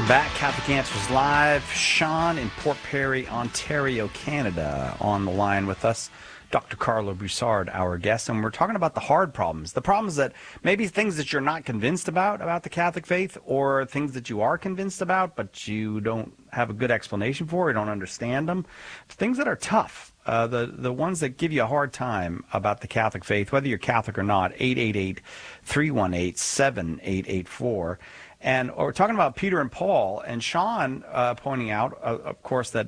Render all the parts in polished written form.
Welcome back. Catholic Answers Live. Sean in Port Perry, Ontario, Canada, on the line with us. Dr. Carlo Broussard, our guest, and we're talking about the hard problems, the problems that maybe things that you're not convinced about the Catholic faith, or things that you are convinced about, but you don't have a good explanation for, you don't understand them, things that are tough. The ones that give you a hard time about the Catholic faith, whether you're Catholic or not. 888-318-7884. And we're talking about Peter and Paul, and Sean pointing out, of course, that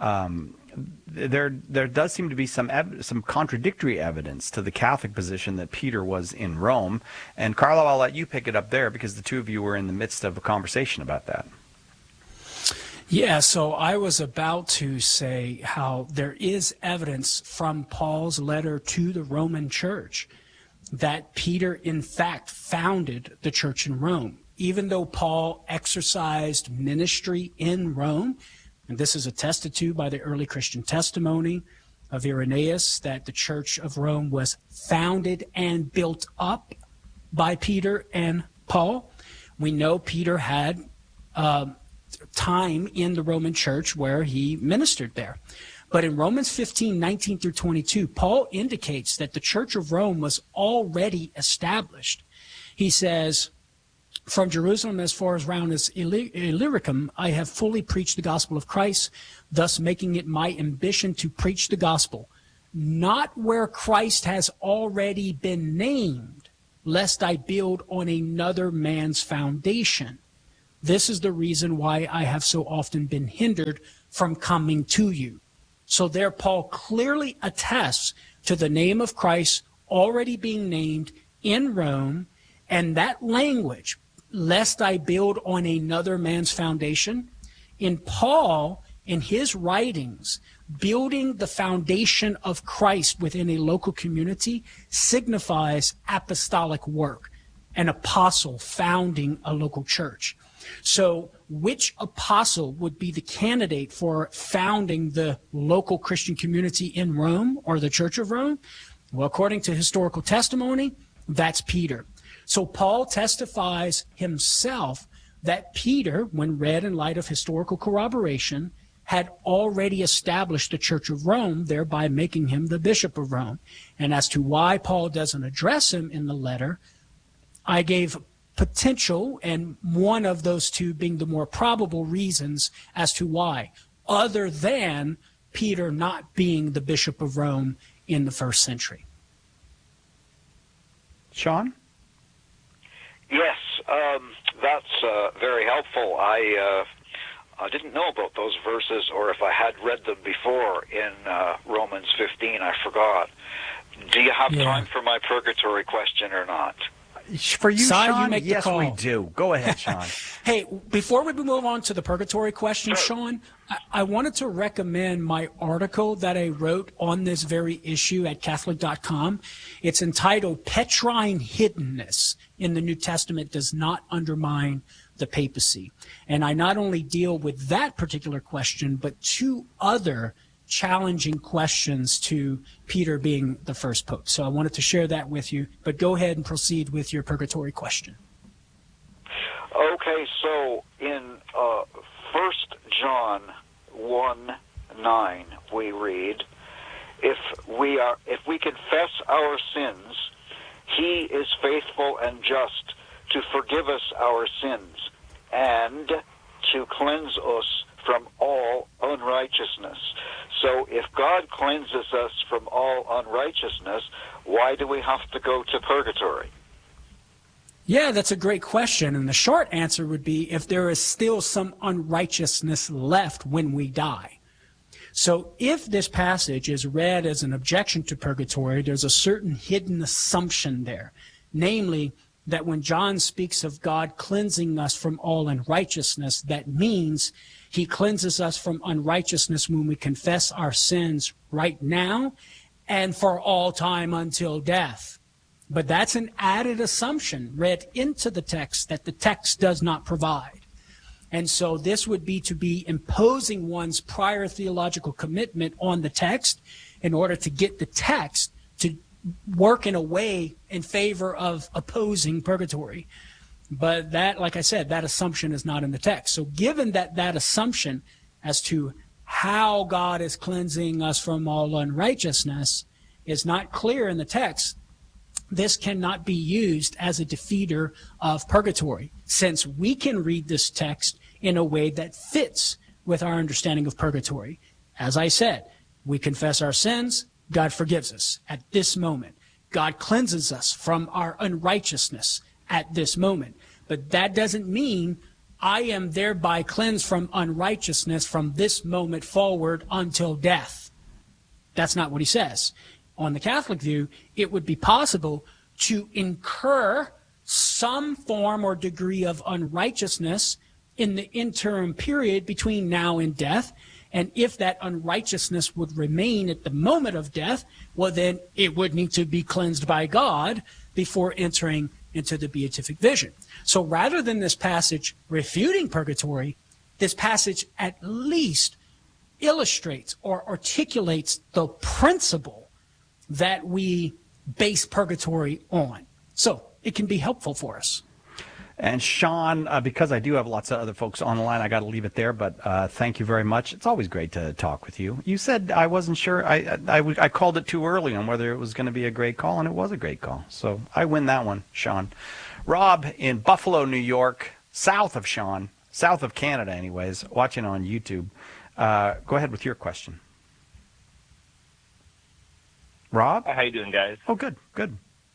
there does seem to be some contradictory evidence to the Catholic position that Peter was in Rome. And Carlo, I'll let you pick it up there because the two of you were in the midst of a conversation about that. Yeah, so I was about to say how there is evidence from Paul's letter to the Roman church that Peter, in fact, founded the church in Rome. Even though Paul exercised ministry in Rome, and this is attested to by the early Christian testimony of Irenaeus, that the Church of Rome was founded and built up by Peter and Paul. We know Peter had time in the Roman church where he ministered there. But in Romans 15:19 through 22, Paul indicates that the Church of Rome was already established. He says, "From Jerusalem as far as round as Illyricum, I have fully preached the gospel of Christ, thus making it my ambition to preach the gospel, not where Christ has already been named, lest I build on another man's foundation. This is the reason why I have so often been hindered from coming to you." So there Paul clearly attests to the name of Christ already being named in Rome, and that language, lest I build on another man's foundation. In Paul, in his writings, building the foundation of Christ within a local community signifies apostolic work, an apostle founding a local church. So which apostle would be the candidate for founding the local Christian community in Rome or the Church of Rome? Well, according to historical testimony, that's Peter. So Paul testifies himself that Peter, when read in light of historical corroboration, had already established the Church of Rome, thereby making him the Bishop of Rome. And as to why Paul doesn't address him in the letter, I gave potential, and one of those two being the more probable reasons as to why, other than Peter not being the Bishop of Rome in the first century. Sean? Yes, that's very helpful. I didn't know about those verses, or if I had read them before in Romans 15, I forgot. Do you have time for my purgatory question or not? For you, Sean? You yes, we do. Go ahead, Sean. Hey, before we move on to the purgatory question, Sean, I wanted to recommend my article that I wrote on this very issue at Catholic.com. It's entitled "Petrine Hiddenness in the New Testament Does Not Undermine the Papacy." And I not only deal with that particular question, but two other challenging questions to Peter being the first pope. So I wanted to share that with you, but go ahead and proceed with your purgatory question. Okay, so in 1 John 1:9 we read, if we confess our sins, he is faithful and just to forgive us our sins and to cleanse us from all unrighteousness. So if God cleanses us from all unrighteousness, why do we have to go to purgatory? Yeah, that's a great question. And the short answer would be if there is still some unrighteousness left when we die. So if this passage is read as an objection to purgatory, there's a certain hidden assumption there. Namely, that when John speaks of God cleansing us from all unrighteousness, that means he cleanses us from unrighteousness when we confess our sins right now and for all time until death. But that's an added assumption read into the text that the text does not provide. And so this would be to be imposing one's prior theological commitment on the text in order to get the text to work in a way in favor of opposing purgatory. But that, like I said, that assumption is not in the text. So given that assumption as to how God is cleansing us from all unrighteousness is not clear in the text, this cannot be used as a defeater of purgatory, since we can read this text in a way that fits with our understanding of purgatory. As I said, we confess our sins, God forgives us at this moment. God cleanses us from our unrighteousness at this moment. But that doesn't mean I am thereby cleansed from unrighteousness from this moment forward until death. That's not what he says. On the Catholic view, it would be possible to incur some form or degree of unrighteousness in the interim period between now and death. And if that unrighteousness would remain at the moment of death, well, then it would need to be cleansed by God before entering into the beatific vision. So rather than this passage refuting purgatory, this passage at least illustrates or articulates the principle that we base purgatory on. So it can be helpful for us. And Sean, because I do have lots of other folks on the line, I got to leave it there. But thank you very much. It's always great to talk with you. You said I wasn't sure. I called it too early on whether it was going to be a great call, and it was a great call. So I win that one, Sean. Rob in Buffalo, New York, south of Sean, south of Canada, anyways, watching on YouTube. Go ahead with your question. Rob? How you doing, guys? Oh, good, good.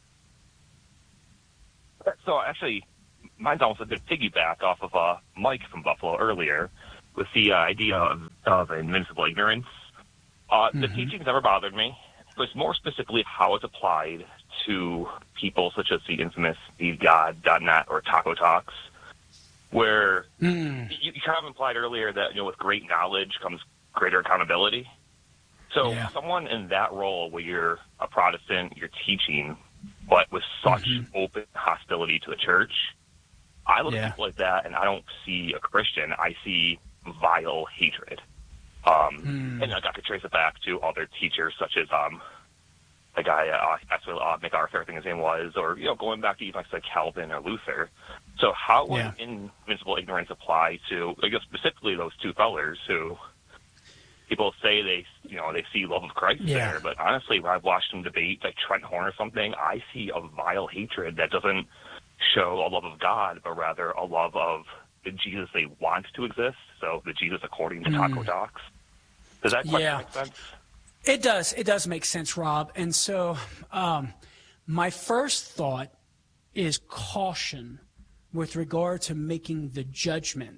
So actually, mine's almost a bit piggyback off of Mike from Buffalo earlier with the idea of invincible ignorance. The teaching's never bothered me, but it's more specifically how it's applied to people such as the infamous SteveGod.net or Taco Talks, where you kind of implied earlier that, with great knowledge comes greater accountability. So someone in that role where you're a Protestant, you're teaching, but with such open hostility to the church, I look at people like that and I don't see a Christian. I see vile hatred. And I could trace it back to other teachers such as the guy, MacArthur, I think his name was, or, going back to even like Calvin or Luther. So how would invincible ignorance apply to, I guess, specifically those two fellers who people say they see love of Christ there, but honestly, when I've watched them debate, like Trent Horn or something, I see a vile hatred that doesn't show a love of God, but rather a love of the Jesus they want to exist, so the Jesus according to Taco Talks. Does that question make sense? It does. It does make sense, Rob. And so my first thought is caution with regard to making the judgment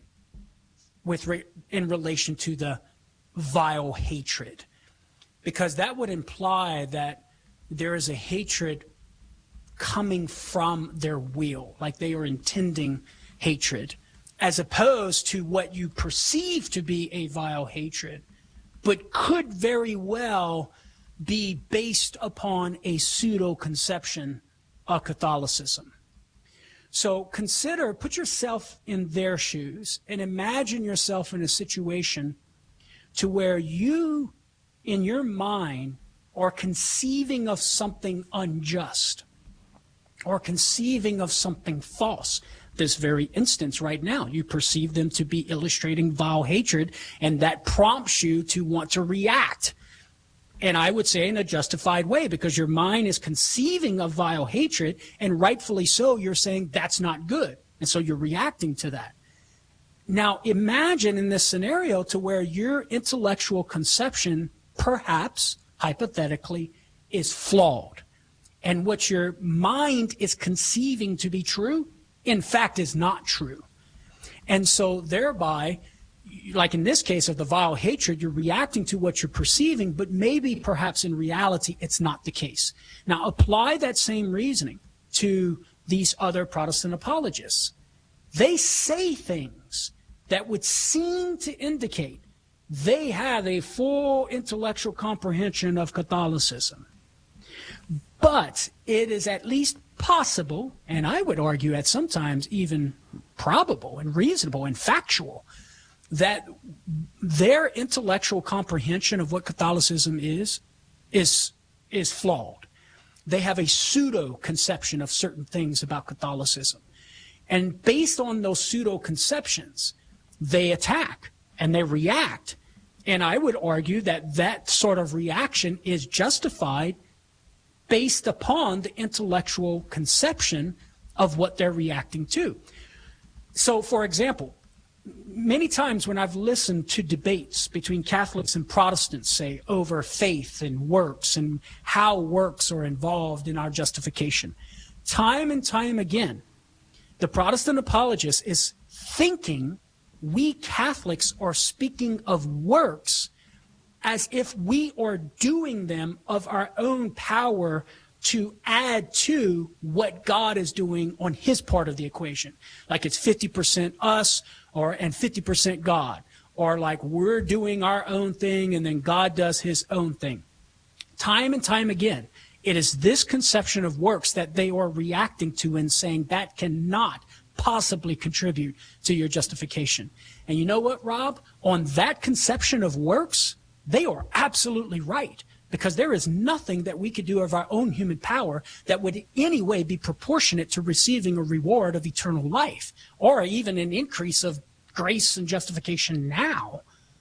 in relation to the vile hatred, because that would imply that there is a hatred coming from their will, like they are intending hatred, as opposed to what you perceive to be a vile hatred, but could very well be based upon a pseudo-conception of Catholicism. So put yourself in their shoes and imagine yourself in a situation to where you, in your mind, are conceiving of something unjust or conceiving of something false. This very instance right now, you perceive them to be illustrating vile hatred, and that prompts you to want to react. And I would say in a justified way, because your mind is conceiving of vile hatred, and rightfully so, you're saying that's not good. And so you're reacting to that. Now, imagine in this scenario to where your intellectual conception, perhaps, hypothetically, is flawed. And what your mind is conceiving to be true, in fact, is not true. And so thereby, like in this case of the vile hatred, you're reacting to what you're perceiving, but maybe perhaps in reality, it's not the case. Now, apply that same reasoning to these other Protestant apologists. They say things that would seem to indicate they have a full intellectual comprehension of Catholicism. But it is at least possible, and I would argue at sometimes even probable and reasonable and factual, that their intellectual comprehension of what Catholicism is flawed. They have a pseudo-conception of certain things about Catholicism. And based on those pseudo-conceptions, they attack and they react. And I would argue that that sort of reaction is justified based upon the intellectual conception of what they're reacting to. So, for example, many times when I've listened to debates between Catholics and Protestants, say, over faith and works and how works are involved in our justification, time and time again, the Protestant apologist is thinking we Catholics are speaking of works as if we are doing them of our own power to add to what God is doing on his part of the equation. Like it's 50% us and 50% God. Or like we're doing our own thing and then God does his own thing. Time and time again, it is this conception of works that they are reacting to and saying that cannot possibly contribute to your justification. And you know what, Rob? On that conception of works, they are absolutely right, because there is nothing that we could do of our own human power that would in any way be proportionate to receiving a reward of eternal life, or even an increase of grace and justification now.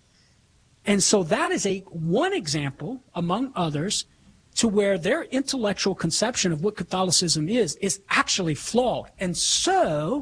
And so that is one example, among others, to where their intellectual conception of what Catholicism is actually flawed. And so,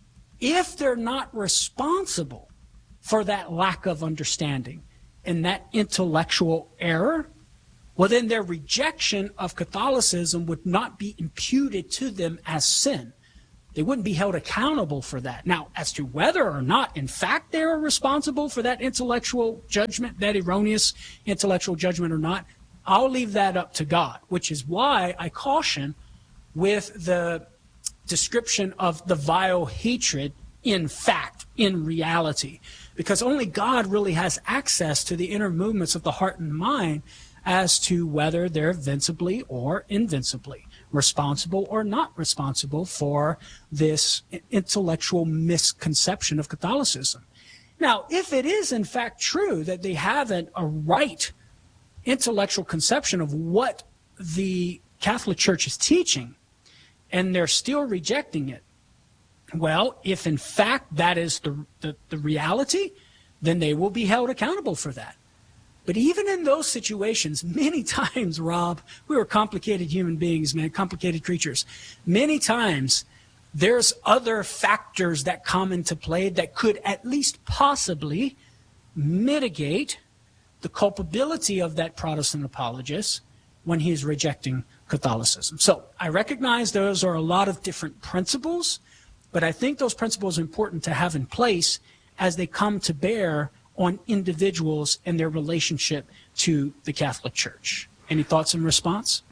if they're not responsible for that lack of understanding and that intellectual error, well, then their rejection of Catholicism would not be imputed to them as sin. They wouldn't be held accountable for that. Now, as to whether or not, in fact, they are responsible for that intellectual judgment, that erroneous intellectual judgment or not, I'll leave that up to God, which is why I caution with the description of the vile hatred in fact, in reality, because only God really has access to the inner movements of the heart and mind as to whether they're vincibly or invincibly responsible or not responsible for this intellectual misconception of Catholicism. Now, if it is in fact true that they haven't a right intellectual conception of what the Catholic Church is teaching, and they're still rejecting it, well, if in fact that is the reality, then they will be held accountable for that. But even in those situations, many times, Rob, we are complicated human beings, man, complicated creatures. Many times there's other factors that come into play that could at least possibly mitigate the culpability of that Protestant apologist when he is rejecting Catholicism. So I recognize those are a lot of different principles, but I think those principles are important to have in place as they come to bear on individuals and their relationship to the Catholic Church. Any thoughts in response?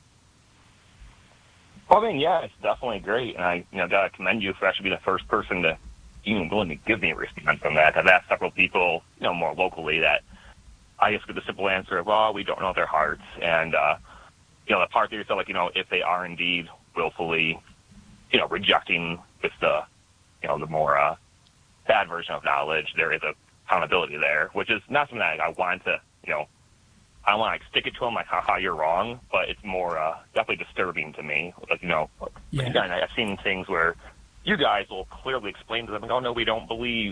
Well, I mean, yeah, it's definitely great, and I, gotta commend you for actually being the first person to even willing to give me a response on that. I've asked several people, more locally, that I just get the simple answer of, well, we don't know their hearts, and the part that you feel like, if they are indeed willfully, rejecting with the, the more bad version of knowledge, there is a accountability there, which is not something that I want to, I don't want to stick it to them like how you're wrong, but it's more definitely disturbing to me. Like, again, I've seen things where you guys will clearly explain to them, like, oh, no, we don't believe,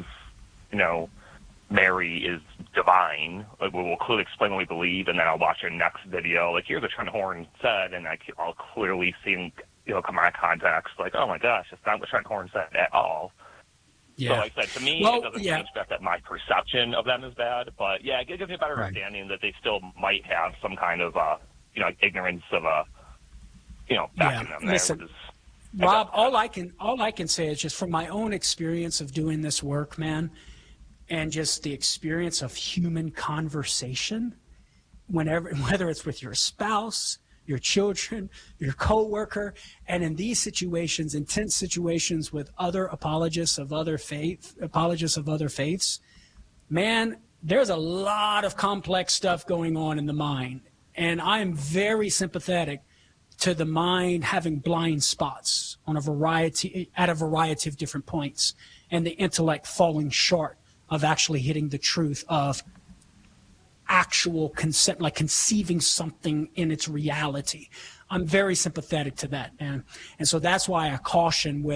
Mary is divine. Like, we'll clearly explain what we believe, and then I'll watch your next video. Like, here's what Trent Horn said, and I'll clearly see, come out of context. Like, oh my gosh, that's not what Trent Horn said at all. Yeah. So, like I said, to me, it doesn't change that my perception of them is bad. But yeah, it gives me a better understanding that they still might have some kind of, ignorance of backing them there. Listen, Rob, all I can say is just from my own experience of doing this work, man, and just the experience of human conversation, whether it's with your spouse, your children, your coworker, and in these situations, intense situations with other apologists of other faiths, man, there's a lot of complex stuff going on in the mind. And I'm very sympathetic to the mind having blind spots at a variety of different points, and the intellect falling short of actually hitting the truth of actual concept, like conceiving something in its reality. I'm very sympathetic to that, man. And so that's why I caution with,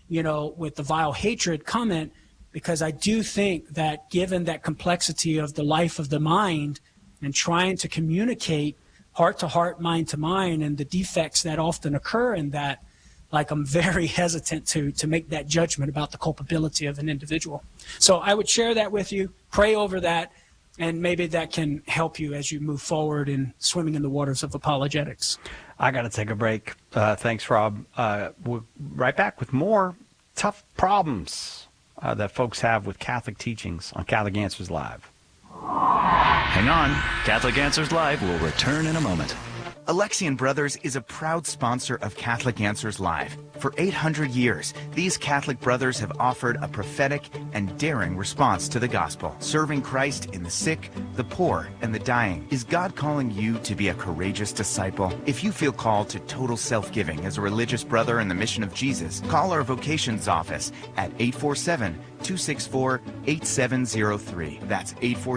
with the vile hatred comment, because I do think that given that complexity of the life of the mind and trying to communicate heart to heart, mind to mind, and the defects that often occur in that, like, I'm very hesitant to make that judgment about the culpability of an individual. So I would share that with you, pray over that, and maybe that can help you as you move forward in swimming in the waters of apologetics. I got to take a break. Thanks, Rob. We'll right back with more tough problems that folks have with Catholic teachings on Catholic Answers Live. Hang on. Catholic Answers Live will return in a moment. Alexian Brothers is a proud sponsor of Catholic Answers Live. For 800 years, these Catholic brothers have offered a prophetic and daring response to the gospel, serving Christ in the sick, the poor, and the dying. Is God calling you to be a courageous disciple? If you feel called to total self-giving as a religious brother in the mission of Jesus, call our vocations office at 847-264-8703. That's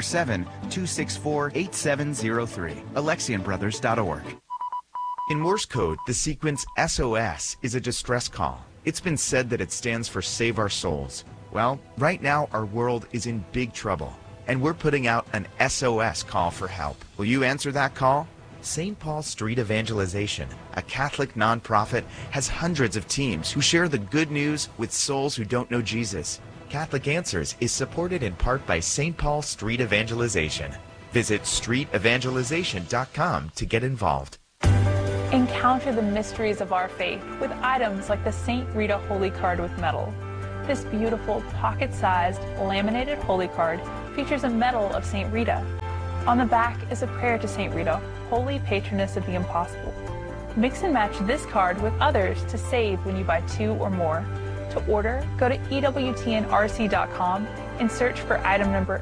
847-264-8703. AlexianBrothers.org. In Morse code, the sequence SOS is a distress call. It's been said that it stands for Save Our Souls. Well, right now our world is in big trouble, and we're putting out an SOS call for help. Will you answer that call? St. Paul Street Evangelization, a Catholic nonprofit, has hundreds of teams who share the good news with souls who don't know Jesus. Catholic Answers is supported in part by St. Paul Street Evangelization. Visit streetevangelization.com to get involved. Encounter the mysteries of our faith with items like the St. Rita Holy Card with medal. This beautiful pocket-sized laminated holy card features a medal of St. Rita. On the back is a prayer to St. Rita, holy patroness of the impossible. Mix and match this card with others to save when you buy 2 or more. To order, go to EWTNRC.com and search for item number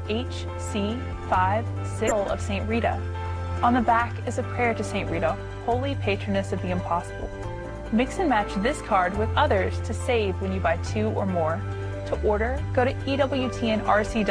HC56 of St. Rita. On the back is a prayer to St. Rita, holy patroness of the impossible. Mix and match this card with others to save when you buy 2 or more. To order, go to EWTNRC.com